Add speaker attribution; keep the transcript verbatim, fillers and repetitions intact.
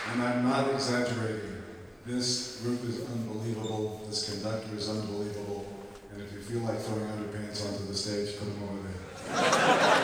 Speaker 1: And I'm not exaggerating. This group is unbelievable. This conductor is unbelievable. And if you feel like throwing underpants onto the stage, put them over there.